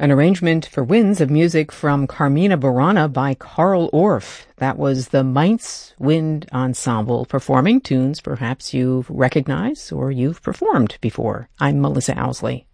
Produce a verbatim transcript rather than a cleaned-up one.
An arrangement for winds of music from Carmina Burana by Carl Orff. That was the Mainz Wind Ensemble performing tunes perhaps you've recognized or you've performed before. I'm Melissa Owsley.